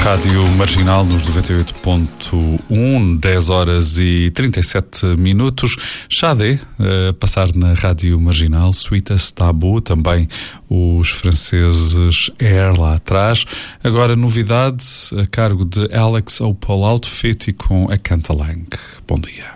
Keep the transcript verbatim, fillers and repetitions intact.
Rádio Marginal nos noventa e oito ponto um, dez horas e trinta e sete minutos. Xadé, a passar na Rádio Marginal, Suítas Tabu, também os franceses Air lá atrás. Agora novidade a cargo de Alex Opal Outfit e com a Cantalang. Bom dia.